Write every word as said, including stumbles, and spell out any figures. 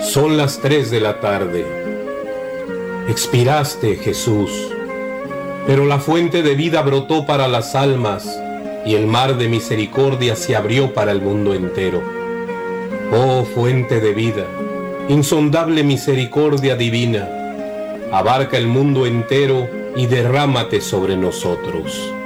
Son las tres de la tarde. Expiraste, Jesús, pero la fuente de vida brotó para las almas y el mar de misericordia se abrió para el mundo entero. Oh fuente de vida, insondable misericordia divina, abarca el mundo entero y derrámate sobre nosotros.